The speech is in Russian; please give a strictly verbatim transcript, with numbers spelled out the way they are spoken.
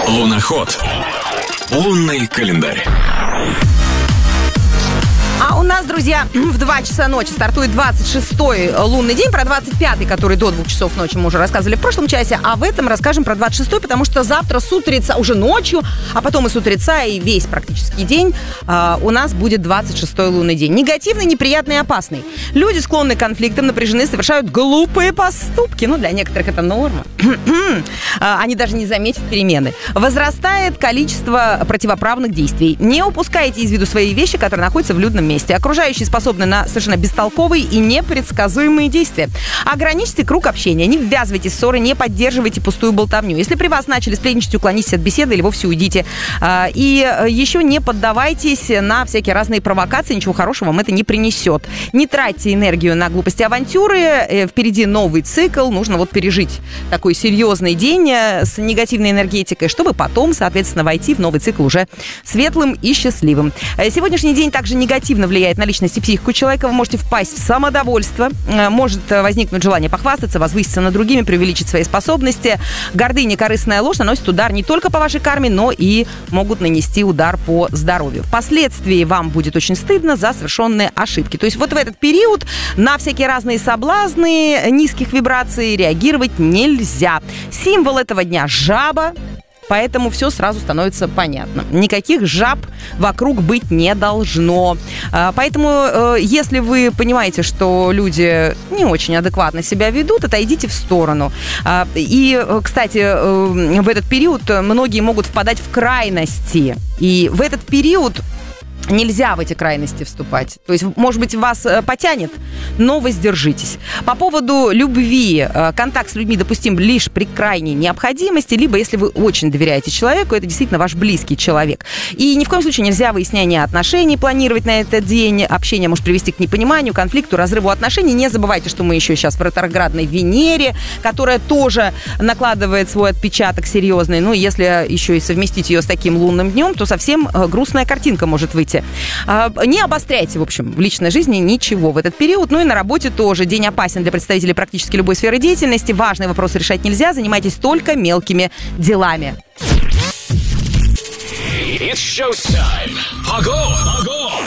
Луноход. Лунный календарь. А у нас, друзья, в два часа ночи стартует двадцать шестой лунный день. Про двадцать пятый, который до двух часов ночи мы уже рассказывали в прошлом часе. А в этом расскажем про двадцать шестой, потому что завтра с утреца, уже ночью, а потом и с утреца, и весь практически день э, у нас будет двадцать шестой лунный день. Негативный, неприятный и опасный. Люди, склонны к конфликтам, напряжены, совершают глупые поступки. Ну, для некоторых это норма. Они даже не заметят перемены. Возрастает количество противоправных действий. Не упускайте из виду свои вещи, которые находятся в людном месте. Окружающие способны на совершенно бестолковые и непредсказуемые действия. Ограничьте круг общения, не ввязывайтесь в ссоры, не поддерживайте пустую болтовню. Если при вас начали сплетничать, уклонитесь от беседы или вовсе уйдите. И еще не поддавайтесь на всякие разные провокации, ничего хорошего вам это не принесет. Не тратьте энергию на глупости, авантюры. Впереди новый цикл, нужно вот пережить такой серьезный день с негативной энергетикой, чтобы потом, соответственно, войти в новый цикл уже светлым и счастливым. Сегодняшний день также негативно влияет на личность и психику человека. Вы можете впасть в самодовольство, может возникнуть желание похвастаться, возвыситься над другими, преувеличить свои способности. Гордыня, корыстная ложь наносит удар не только по вашей карме, но и могут нанести удар по здоровью. Впоследствии вам будет очень стыдно за совершенные ошибки. То есть вот в этот период на всякие разные соблазны низких вибраций реагировать нельзя. Символ этого дня – жаба. Поэтому все сразу становится понятно. Никаких жаб вокруг быть не должно. Поэтому, если вы понимаете, что люди не очень адекватно себя ведут, отойдите в сторону. И, кстати, в этот период многие могут впадать в крайности. И в этот период нельзя в эти крайности вступать. То есть, может быть, вас потянет, но воздержитесь. По поводу любви. Контакт с людьми допустим лишь при крайней необходимости, либо если вы очень доверяете человеку, это действительно ваш близкий человек. И ни в коем случае нельзя выяснение отношений планировать на этот день. Общение может привести к непониманию, конфликту, разрыву отношений. Не забывайте, что мы еще сейчас в ретроградной Венере, которая тоже накладывает свой отпечаток серьезный. Ну, если еще и совместить ее с таким лунным днем, то совсем грустная картинка может выйти. Не обостряйте, в общем, в личной жизни ничего в этот период. Ну и на работе тоже. День опасен для представителей практически любой сферы деятельности. Важные вопросы решать нельзя. Занимайтесь только мелкими делами. It's showtime. Ого! Ого!